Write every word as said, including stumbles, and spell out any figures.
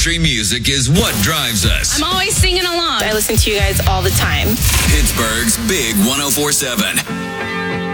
Country music is what drives us. I'm always singing along. I listen to you guys all the time. Pittsburgh's Big one oh four seven.